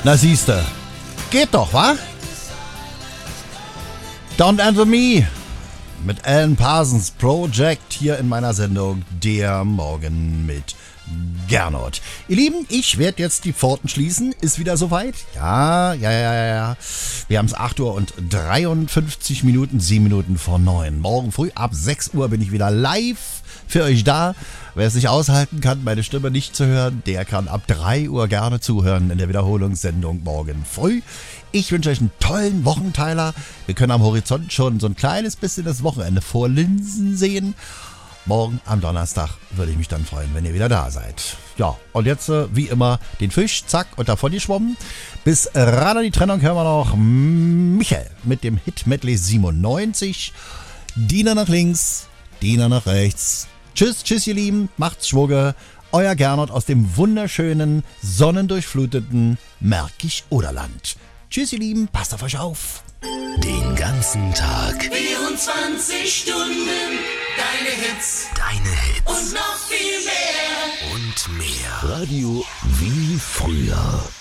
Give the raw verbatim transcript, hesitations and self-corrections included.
Na siehste, geht doch, wa? Don't Answer Me mit Alan Parsons Project hier in meiner Sendung Der Morgen mit Gernot. Ihr Lieben, ich werde jetzt die Pforten schließen. Ist wieder soweit? Ja, ja, ja, ja, ja. Wir haben es acht Uhr und dreiundfünfzig Minuten, sieben Minuten vor neun. Morgen früh ab sechs Uhr bin ich wieder live für euch da. Wer es nicht aushalten kann, meine Stimme nicht zu hören, der kann ab drei Uhr gerne zuhören in der Wiederholungssendung morgen früh. Ich wünsche euch einen tollen Wochenteiler. Wir können am Horizont schon so ein kleines bisschen das Wochenende vorlinsen sehen. Morgen am Donnerstag würde ich mich dann freuen, wenn ihr wieder da seid. Ja, und jetzt äh, wie immer den Fisch, zack, und davon geschwommen. Bis ran an die Trennung hören wir noch Michael mit dem Hit Medley siebenundneunzig. Dina nach links, Dina nach rechts. Tschüss, tschüss ihr Lieben, macht's Schwugge. Euer Gernot aus dem wunderschönen, sonnendurchfluteten Märkisch-Oderland. Tschüss ihr Lieben, passt auf euch auf. Den ganzen Tag. vierundzwanzig Stunden. Deine Hits. Deine Hits. Und noch viel mehr. Und mehr. Radio wie früher.